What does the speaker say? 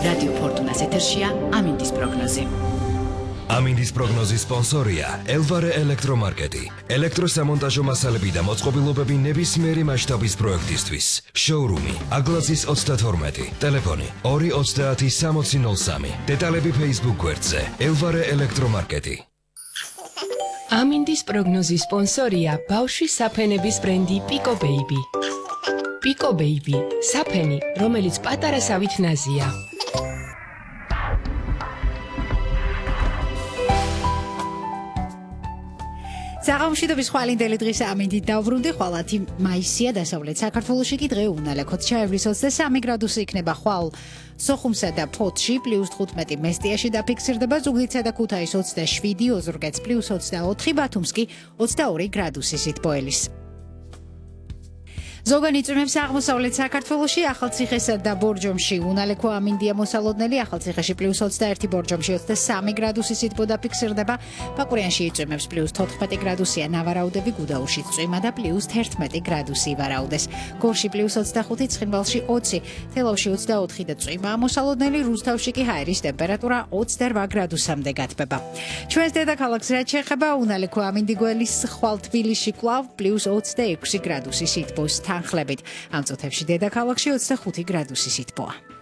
რადიო ფორტუნას ეთერშია ამინდის პროგნოზი. ამინდის პროგნოზის სპონსორია ელვარე ელექტრომარკეტი. ელექტროსამონტაჟო მასალები და მოწყობილობები ნებისმიერი მასშტაბის პროექტისთვის. შოურუმი აგლაზის 32, ტელეფონი 230 დეტალები Facebook გვერდზე ელვარე ელექტრომარკეტი. ამინდის პროგნოზის სპონსორია ბავშვის საფენების ბრენდი Pico Baby. Pico Baby, საფენი, რომელიც პატარასავით ნაზია. საღამოშვიდობის ხვალინდელი დღის ამინდით დავბრუნდი, ხვალ 10 მაისია დასავლეთ საქართველოში კი დღე უნალექოთ ჩაევრის 23 გრადუსი იქნება ხვალ სოხუმსა და ფოთში +15 მესტიაში დაფიქსირდება, ზუგდიდსა და ქუთაისში 27, ოზურგეთს +24, ბათუმს კი 22 გრადუსი სითბოელის. ზოგან იწვიმებს აღმოსავლეთ საქართველოში, ახალციხესა და ბორჯომში უნალექო ამინდია მოსალოდნელი, ახალციხეში +21, ბორჯომში 23 გრადუსი სითბო დაფიქსირდება, ბაკურიანში იწვიმებს +14 გრადუსია ნავარაუდები, გუდაურში წვიმა და +11 გრადუსი ივარაუდეს. გორში +25, ცხინვალში 20, თელავში 24 და წვიმაა მოსალოდნელი, რუსთავში კი ჰაერის ტემპერატურა 28 გრადუსამდე გათბება. ჩვენს დედაქალაქს რაც შეეხება, უნალექო ამინდი გველის ხვალ თბილისში კვლავ +26 გრადუსი სითბოს თანხლებით. ამ წუთებში დედაქალაქში 25 გრადუსი სითბოა.